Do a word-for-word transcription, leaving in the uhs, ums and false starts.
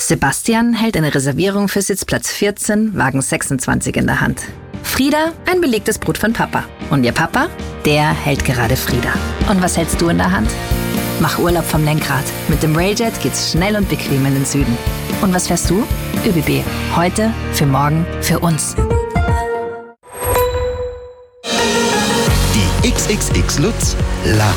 Sebastian hält eine Reservierung für Sitzplatz vierzehn, Wagen sechsundzwanzig in der Hand. Frieda ein belegtes Brot von Papa. Und ihr Papa, der hält gerade Frieda. Und was hältst du in der Hand? Mach Urlaub vom Lenkrad. Mit dem Railjet geht's schnell und bequem in den Süden. Und was fährst du? ÖBB. Heute, für morgen, für uns. Die X X X Lutz Love